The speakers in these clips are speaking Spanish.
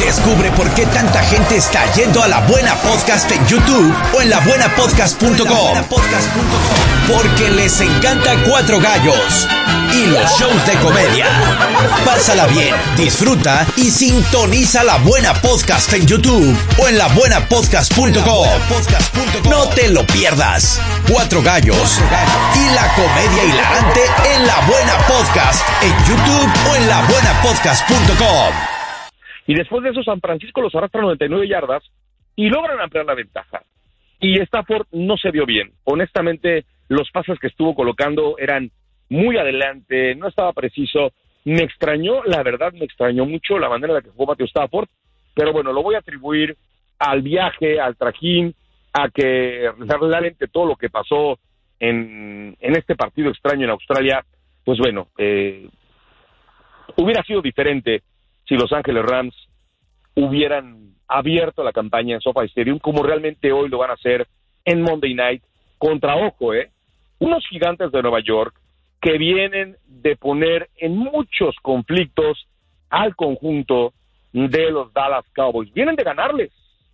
Descubre por qué tanta gente está yendo a La Buena Podcast en YouTube o en labuenapodcast.com. Porque les encanta Cuatro Gallos y los shows de comedia. Pásala bien, disfruta y sintoniza La Buena Podcast en YouTube o en labuenapodcast.com. No te lo pierdas. Cuatro Gallos y la comedia hilarante en La Buena Podcast en YouTube o en labuenapodcast.com. Y después de eso, San Francisco los arrastra 99 yardas y logran ampliar la ventaja. Y Stafford no se vio bien. Honestamente, los pases que estuvo colocando eran muy adelante, no estaba preciso. Me extrañó, la verdad, me extrañó mucho la manera en la que jugó Matthew Stafford. Pero bueno, lo voy a atribuir al viaje, al trajín, a que realmente todo lo que pasó en este partido extraño en Australia, pues bueno, hubiera sido diferente si Los Ángeles Rams hubieran abierto la campaña en SoFi Stadium, como realmente hoy lo van a hacer en Monday Night, contra, ojo, unos Gigantes de Nueva York que vienen de poner en muchos conflictos al conjunto de los Dallas Cowboys. Vienen de ganarles,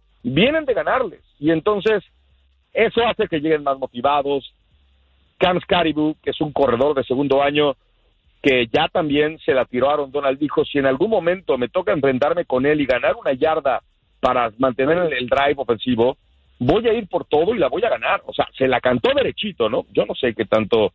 y entonces eso hace que lleguen más motivados. Cam Caribou, que es un corredor de segundo año, que ya también se la tiró a Aaron Donald, dijo, si en algún momento me toca enfrentarme con él y ganar una yarda para mantener el drive ofensivo, voy a ir por todo y la voy a ganar. O sea, se la cantó derechito, ¿no? Yo no sé qué tanto,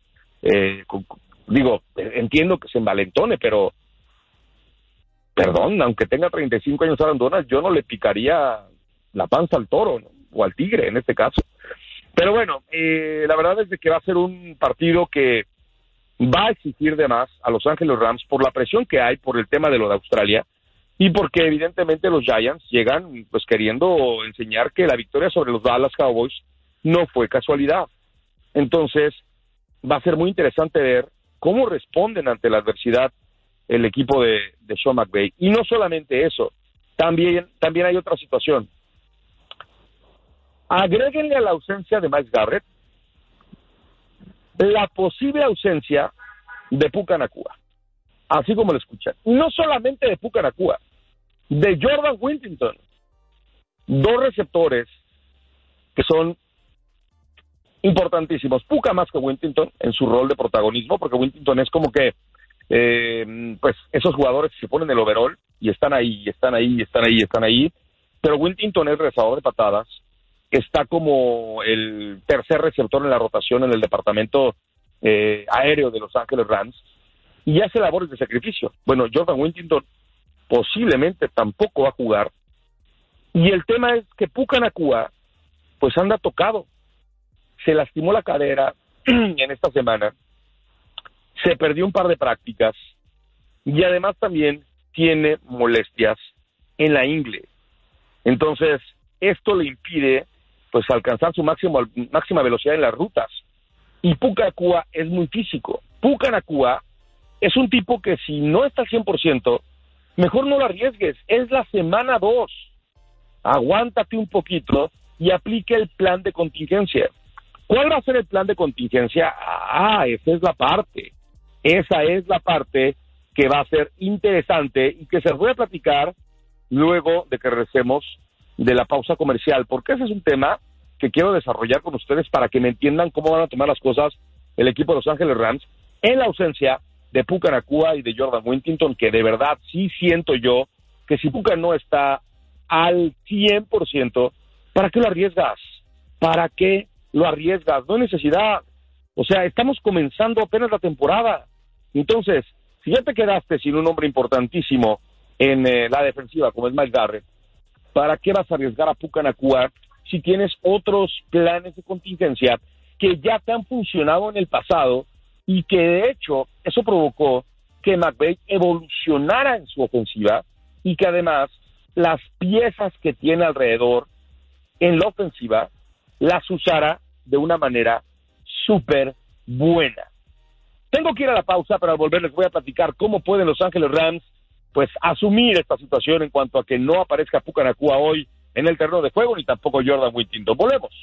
entiendo que se envalentone, pero, perdón, aunque tenga 35 años Aaron Donald, yo no le picaría la panza al toro, ¿no? O al tigre en este caso. Pero bueno, la verdad es de que va a ser un partido que va a exigir de más a Los Ángeles Rams por la presión que hay por el tema de lo de Australia y porque evidentemente los Giants llegan pues queriendo enseñar que la victoria sobre los Dallas Cowboys no fue casualidad. Entonces va a ser muy interesante ver cómo responden ante la adversidad el equipo de Sean McVay. Y no solamente eso, también hay otra situación. Agréguenle a la ausencia de Myles Garrett la posible ausencia de Puka Nacua, así como lo escuchan. No solamente de Puka Nacua, de Jordan Whittington, dos receptores que son importantísimos. Puka más que Whittington en su rol de protagonismo, porque Whittington es como que pues esos jugadores que se ponen el overall y están ahí, pero Whittington es regresador de patadas, está como el tercer receptor en la rotación en el departamento aéreo de Los Ángeles Rams y hace labores de sacrificio. Bueno, Jordan Whittington posiblemente tampoco va a jugar y el tema es que Puka Nacua pues anda tocado, se lastimó la cadera en esta semana, se perdió un par de prácticas y además también tiene molestias en la ingle. Entonces esto le impide pues alcanzar su máxima velocidad en las rutas. Y Puka Nacua es muy físico. Puka Nacua es un tipo que si no está al 100%, mejor no lo arriesgues. Es la semana 2. Aguántate un poquito y aplique el plan de contingencia. ¿Cuál va a ser el plan de contingencia? Esa es la parte. Esa es la parte que va a ser interesante y que se los voy a platicar luego de que regresemos de la pausa comercial, porque ese es un tema que quiero desarrollar con ustedes para que me entiendan cómo van a tomar las cosas el equipo de Los Ángeles Rams en la ausencia de Puka Nacua y de Jordan Whittington, que de verdad sí siento yo que si Puka no está al 100%, ¿para qué lo arriesgas? ¿Para qué lo arriesgas? No hay necesidad. O sea, estamos comenzando apenas la temporada. Entonces, si ya te quedaste sin un hombre importantísimo en la defensiva como es Myles Garrett, ¿para qué vas a arriesgar a Puka Nacua si tienes otros planes de contingencia que ya te han funcionado en el pasado y que de hecho eso provocó que McVay evolucionara en su ofensiva y que además las piezas que tiene alrededor en la ofensiva las usara de una manera súper buena? Tengo que ir a la pausa, pero al volver les voy a platicar cómo pueden Los Ángeles Rams pues asumir esta situación en cuanto a que no aparezca Puka Nacua hoy en el terreno de juego, ni tampoco Jordan Whittington. Volvemos.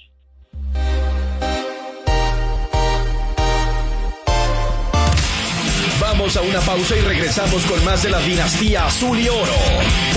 Vamos a una pausa y regresamos con más de la Dinastía Azul y Oro